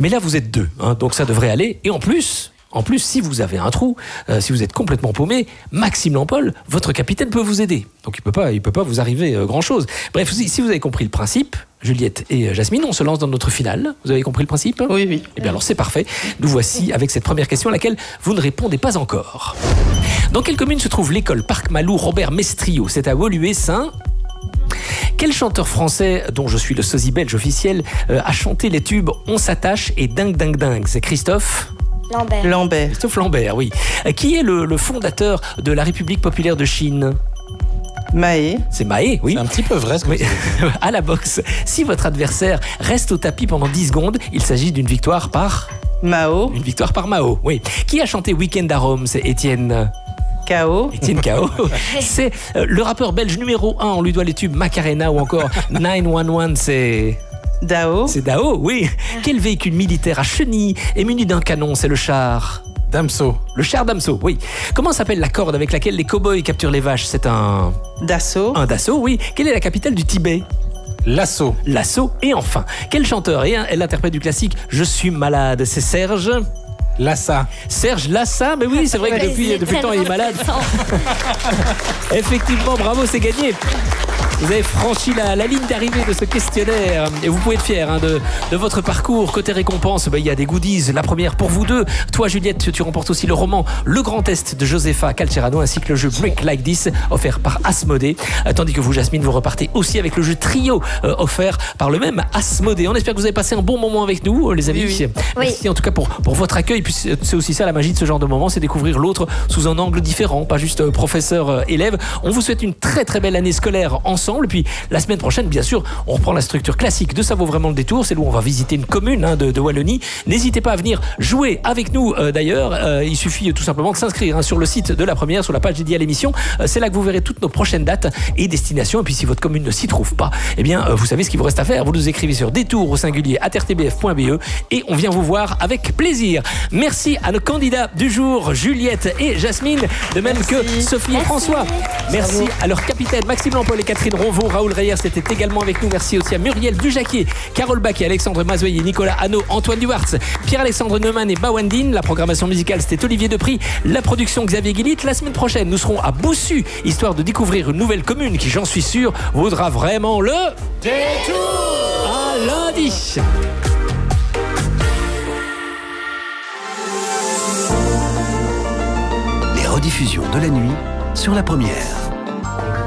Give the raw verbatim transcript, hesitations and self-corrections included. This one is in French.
Mais là, vous êtes deux, hein, donc ça devrait aller. Et en plus... En plus, si vous avez un trou, euh, si vous êtes complètement paumé, Maxime Lampol, votre capitaine, peut vous aider. Donc il ne peut pas, il peut pas vous arriver euh, grand-chose. Bref, si, si vous avez compris le principe, Juliette et euh, Jasmine, on se lance dans notre finale. Vous avez compris le principe ? Oui, oui. Eh bien alors c'est parfait. Nous voici avec cette première question à laquelle vous ne répondez pas encore. Dans quelle commune se trouve l'école Parc Malou Robert Mestrio ? C'est à Woluwe-Saint... Quel chanteur français, dont je suis le sosie belge officiel, euh, a chanté les tubes On s'attache et Dingue Dingue Dingue ? C'est Christophe Lambert. Lambert. Christophe Lambert, oui. Qui est le, le fondateur de la République populaire de Chine ? Mahé. C'est Mahé, oui. C'est un petit peu vrai ce que Oui. vous dites. À la boxe, si votre adversaire reste au tapis pendant dix secondes, il s'agit d'une victoire par... Mao. Une victoire par Mao, oui. Qui a chanté Weekend à Rome ? C'est Étienne... K O. Étienne K O. C'est euh, le rappeur belge numéro un, on lui doit les tubes Macarena ou encore neuf un un, c'est... Dao. C'est Dao, oui. Quel véhicule militaire à chenilles est muni d'un canon ? C'est le char... Damso. Le char Damso, oui. Comment s'appelle la corde avec laquelle les cow-boys capturent les vaches ? C'est un... Dassault. Un Dassault, oui. Quelle est la capitale du Tibet ? Lasso. Lasso. Et enfin, quel chanteur est, est l'interprète du classique « Je suis malade » ? C'est Serge... Lassa. Serge Lassa, mais oui, c'est vrai que depuis, depuis le temps, il est malade. Effectivement, bravo, c'est gagné. Vous avez franchi la, la ligne d'arrivée de ce questionnaire et vous pouvez être fiers hein, de, de votre parcours. Côté récompense, ben, il y a des goodies. La première pour vous deux. Toi, Juliette, tu, tu remportes aussi le roman Le Grand Test de Josefa Calcerano ainsi que le jeu Break Like This offert par Asmodée. Euh, tandis que vous, Jasmine, vous repartez aussi avec le jeu Trio euh, offert par le même Asmodée. On espère que vous avez passé un bon moment avec nous, les amis. Oui, oui. Merci Oui. en tout cas pour, pour votre accueil. Puis c'est aussi ça la magie de ce genre de moment, c'est découvrir l'autre sous un angle différent, pas juste euh, professeur-élève. On vous souhaite une très très belle année scolaire ensemble. Puis la semaine prochaine, bien sûr, on reprend la structure classique de Ça vaut vraiment le détour. C'est où on va visiter une commune hein, de, de Wallonie. N'hésitez pas à venir jouer avec nous euh, d'ailleurs. Euh, il suffit euh, tout simplement de s'inscrire hein, sur le site de la première, sur la page dédiée à l'émission. Euh, c'est là que vous verrez toutes nos prochaines dates et destinations. Et puis si votre commune ne s'y trouve pas, eh bien, euh, vous savez ce qu'il vous reste à faire. Vous nous écrivez sur détour au singulier at r t b f point b e et on vient vous voir avec plaisir. Merci à nos candidats du jour, Juliette et Jasmine, de même Merci. que Sophie et Merci. François. Merci à leur capitaine Maxime Lampol et Catherine Ronvaux. Raoul Reyer c'était également avec nous. Merci aussi à Muriel Dujaquier, Carole Baquet, Alexandre Mazoyer, Nicolas Hanot, Antoine Duwartz, Pierre-Alexandre Neumann et Bawandine. La programmation musicale, c'était Olivier Depry. La production, Xavier Guillit. La semaine prochaine, nous serons à Boussu, histoire de découvrir une nouvelle commune qui, j'en suis sûr, vaudra vraiment le détour. À lundi. Les rediffusions de la nuit sur La Première.